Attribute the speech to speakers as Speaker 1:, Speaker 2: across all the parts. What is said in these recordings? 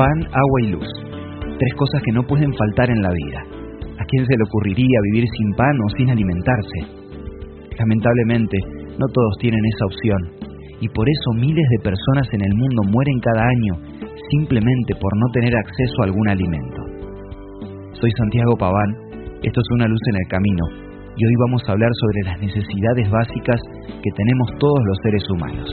Speaker 1: pan, agua y luz. Tres cosas que no pueden faltar en la vida. ¿A quién se le ocurriría vivir sin pan o sin alimentarse? Lamentablemente, no todos tienen esa opción, y por eso miles de personas en el mundo mueren cada año simplemente por no tener acceso a algún alimento. Soy Santiago Paván, esto es Una Luz en el Camino, y hoy vamos a hablar sobre las necesidades básicas que tenemos todos los seres humanos.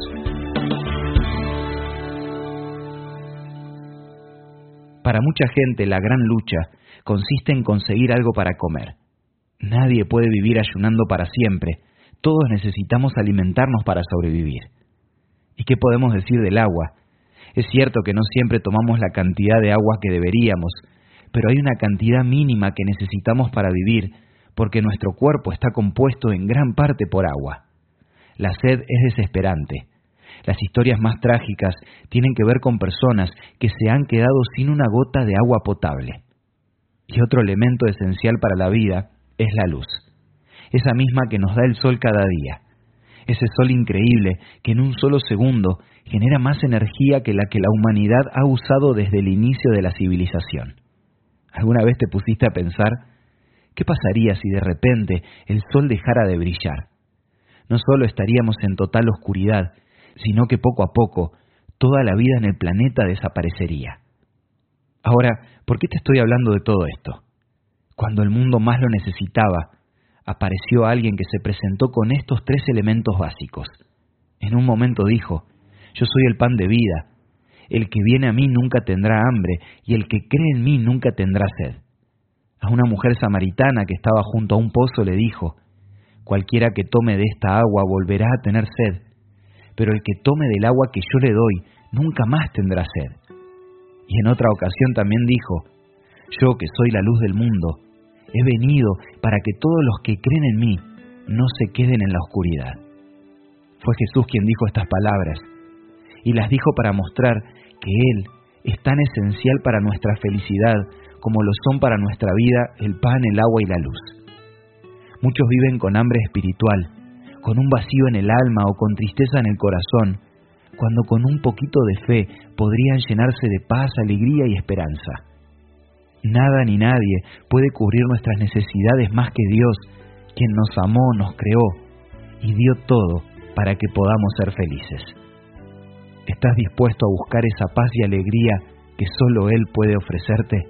Speaker 1: Para mucha gente, la gran lucha consiste en conseguir algo para comer. Nadie puede vivir ayunando para siempre. Todos necesitamos alimentarnos para sobrevivir. ¿Y qué podemos decir del agua? Es cierto que no siempre tomamos la cantidad de agua que deberíamos, pero hay una cantidad mínima que necesitamos para vivir, porque nuestro cuerpo está compuesto en gran parte por agua. La sed es desesperante. Las historias más trágicas tienen que ver con personas que se han quedado sin una gota de agua potable. Y otro elemento esencial para la vida es la luz, esa misma que nos da el sol cada día. Ese sol increíble que en un solo segundo genera más energía que la humanidad ha usado desde el inicio de la civilización. ¿Alguna vez te pusiste a pensar qué pasaría si de repente el sol dejara de brillar? No solo estaríamos en total oscuridad, sino que poco a poco toda la vida en el planeta desaparecería. Ahora, ¿por qué te estoy hablando de todo esto? Cuando el mundo más lo necesitaba, apareció alguien que se presentó con estos tres elementos básicos. En un momento dijo: yo soy el pan de vida, el que viene a mí nunca tendrá hambre, y el que cree en mí nunca tendrá sed. A una mujer samaritana que estaba junto a un pozo le dijo: cualquiera que tome de esta agua volverá a tener sed, pero el que tome del agua que yo le doy nunca más tendrá sed. Y en otra ocasión también dijo: yo que soy la luz del mundo, he venido para que todos los que creen en mí no se queden en la oscuridad. Fue Jesús quien dijo estas palabras, y las dijo para mostrar que Él es tan esencial para nuestra felicidad como lo son para nuestra vida el pan, el agua y la luz. Muchos viven con hambre espiritual, con un vacío en el alma o con tristeza en el corazón, cuando con un poquito de fe podrían llenarse de paz, alegría y esperanza. Nada ni nadie puede cubrir nuestras necesidades más que Dios, quien nos amó, nos creó y dio todo para que podamos ser felices. ¿Estás dispuesto a buscar esa paz y alegría que solo Él puede ofrecerte?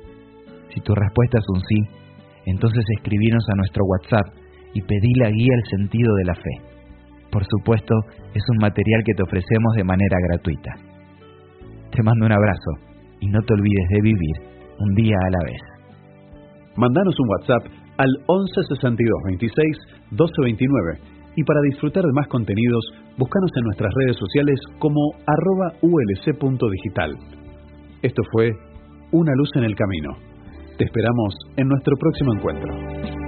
Speaker 1: Si tu respuesta es un sí, entonces escribinos a nuestro WhatsApp y pedí la guía al sentido de la fe. Por supuesto, es un material que te ofrecemos de manera gratuita. Te mando un abrazo y no te olvides de vivir un día a la vez.
Speaker 2: Mandanos un WhatsApp al 11 62 26 12 29 y para disfrutar de más contenidos, búscanos en nuestras redes sociales como @ulc.digital. Esto fue Una Luz en el Camino. Te esperamos en nuestro próximo encuentro.